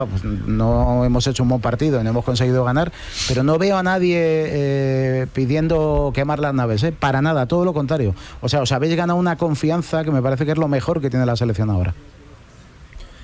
pues no hemos hecho un buen partido y no hemos conseguido ganar, pero no veo a nadie pidiendo quemar las naves, para nada, todo lo contrario. O sea, os habéis ganado una confianza que me parece que es lo mejor que tiene la selección ahora.